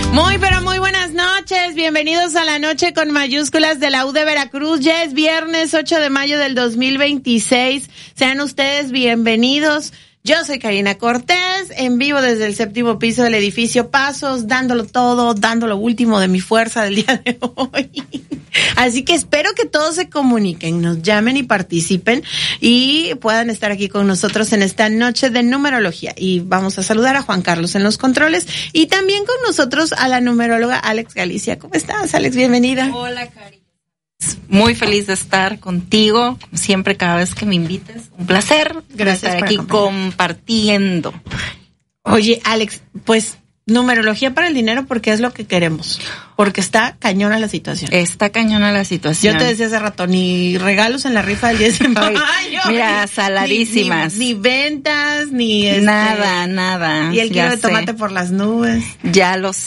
Muy, pero muy buenas noches. Bienvenidos a la noche con mayúsculas de la U de Veracruz. Ya es viernes 8 de mayo del 2026. Sean ustedes bienvenidos. Yo soy Karina Cortés, en vivo desde el 7º piso del edificio Pasos, dándolo todo, dando lo último de mi fuerza del día de hoy. Así que espero que todos se comuniquen, nos llamen y participen y puedan estar aquí con nosotros en esta noche de numerología. Y vamos a saludar a Juan Carlos en los controles y también con nosotros a la numeróloga Alex Galicia. ¿Cómo estás, Alex? Bienvenida. Hola, Cari. Muy feliz de estar contigo, como siempre, cada vez que me invites. Un placer. Gracias estar aquí compartiendo. Oye, Alex, pues numerología para el dinero, porque es lo que queremos. Porque está cañona la situación. Está cañona la situación. Yo te decía hace rato, ni regalos en la rifa del 10 de mayo. Mira, saladísimas. Ni ventas, ni nada. Y el kilo de tomate por las nubes. Ya lo sé.